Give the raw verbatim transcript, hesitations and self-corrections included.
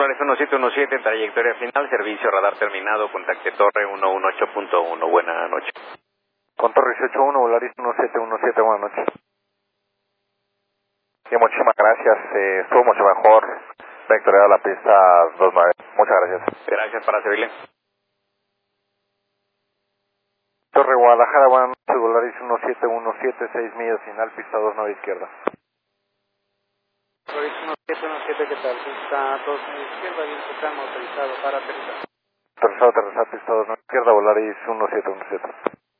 Volaris uno siete uno siete, trayectoria final, servicio radar terminado, contacte torre ciento dieciocho punto uno, buena noche. Con torre dieciocho uno, Volaris uno siete uno siete, buenas noches. Sí, muchísimas gracias, eh, estuvo mucho mejor vectoreado la pista dos nueve, muchas gracias. Gracias, para servirle. Torre Guadalajara, buenas noches, Volaris uno siete uno siete, seis millas final, pista dos nueve izquierda. Volaris uno siete uno siete, ¿qué tal? Pista dos nueve izquierda, bien tocamos, autorizado para aterrizar. Autorizado aterrizar, pista dos nueve izquierda, Volaris uno siete uno siete.